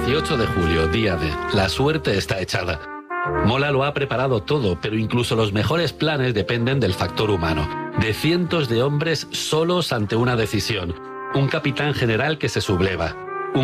18 de julio, día de la suerte está echada. Mola lo ha preparado todo, pero incluso los mejores planes dependen del factor humano. De cientos de hombres solos ante una decisión. Un capitán general que se subleva.